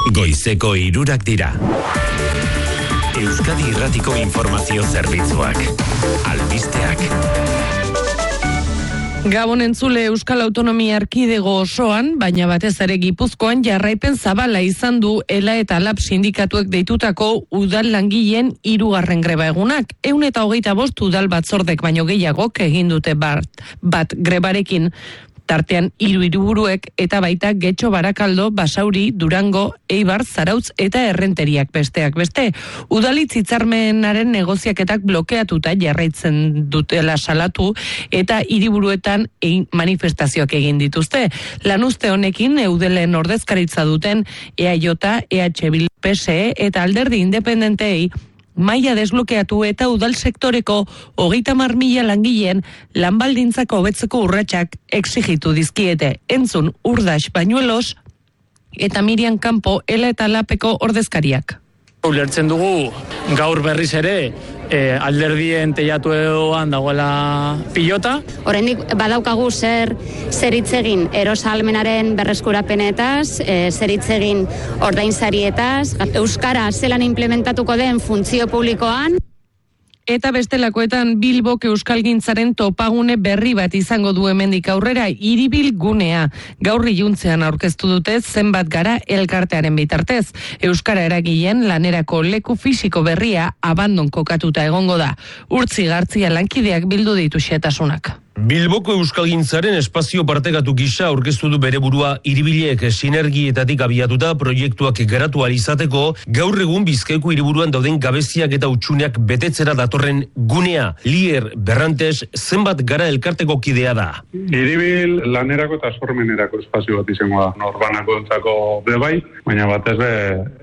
Goizeko 3 dira. Euskadi Irratiko Informazio Zerbitzuak. Albisteak. Gabon entzule, Euskal Autonomia Erkidego osoan, baina batez ere Gipuzkoan jarraipen zabala izan du ELA eta LAB sindikatuek deitutako udal langileen 3. greba egunak. 125 udal batzordek baino gehiagok egin dute bat grebarekin. Tartean 3 hiriburuek eta baita Getxo, Barakaldo, Basauri, Durango, Eibar, Zarautz eta Errenteriak besteak beste. Udalitz hitzarmenaren negoziaketak blokeatuta jarraitzen dutela salatu eta hiriburuetan manifestazioak egin dituzte. Lanuzte honekin Eudelen ordezkaritza duten EAJ, EH Bildu, PSE eta Alderdi Independentei maila desblokeatu eta udal sektoreko 30.000 langileen lanbaldintzako hobetzeko urratsak exigitu dizkiete. Entzun Urdax Bañuelos eta Miriam Campo ELA eta LABeko ordezkariak. Ulertzen dugu gaur berriz ere alderdien teilatuean dagoela pilota. Oraindik badaukagu zer hitz egin erosahalmenaren berreskurapenetaz, zer hitz egin ordainsarietaz, euskara zelan implementatuko den funtzio publikoan. Eta bestelakoetan Bilbok euskalgintzaren topagune berri bat izango du hemendik aurrera, Hiribil gunea. Gaur iluntzean aurkeztu dute zenbat gara elkartearen bitartez. Euskara eragileen lanerako leku fisiko berria abandon kokatuta egongo da. Urtzi Gartzia lankideak bildu ditu xehetasunak. Bilboko euskalgintzaren espazio partekatu gisa aurkeztu du bere burua Hiribilek sinergietatik abiatuta proiektuak garatu ahal izateko gaur egun Bizkaiko hiriburuan dauden gabeziak eta hutsuneak betetzera datorren gunea. Lier Berrantes zenbat gara elkarteko kidea da. Hiribil lanerako eta sormenerako espazio bat izango da. Norbanako entzako bebai, baina batez be